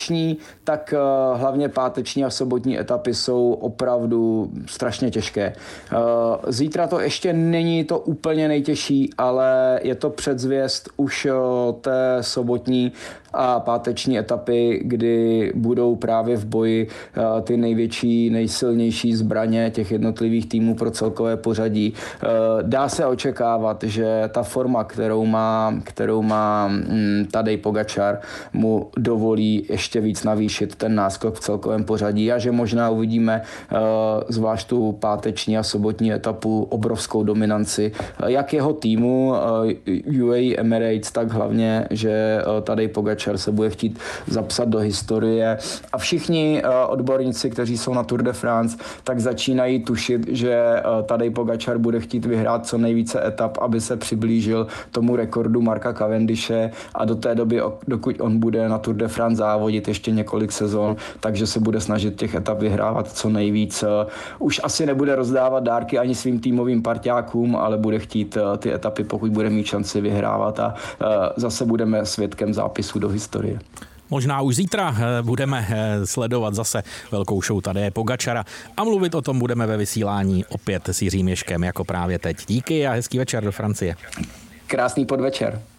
páteční, tak hlavně páteční a sobotní etapy jsou opravdu strašně těžké. Zítra to ještě není to úplně nejtěžší, ale je to předzvěst už té sobotní a páteční etapy, kdy budou právě v boji ty největší, nejsilnější zbraně těch jednotlivých týmů pro celkové pořadí. Dá se očekávat, že ta forma, kterou má Tadej Pogačar, mu dovolí ještě víc navýšit ten náskok v celkovém pořadí a že možná uvidíme zvlášť tu páteční a sobotní etapu obrovskou dominanci jak jeho týmu UAE Emirates, tak hlavně, že Tadej Pogačar se bude chtít zapsat do historie a všichni odborníci, kteří jsou na Tour de France, tak začínají tušit, že Tadej Pogačar bude chtít vyhrát co nejvíce etap, aby se přiblížil tomu rekordu Marka Cavendishe a do té doby, dokud on bude na Tour de France závodit ještě několik sezon, takže se bude snažit těch etap vyhrávat co nejvíc. Už asi nebude rozdávat dárky ani svým týmovým parťákům, ale bude chtít ty etapy, pokud bude mít šanci vyhrávat a zase budeme svědkem zápisu do historie. Možná už zítra budeme sledovat zase velkou show Tadeje Pogačara a mluvit o tom budeme ve vysílání opět s Jiřím Ježkem jako právě teď. Díky a hezký večer do Francie. Krásný podvečer.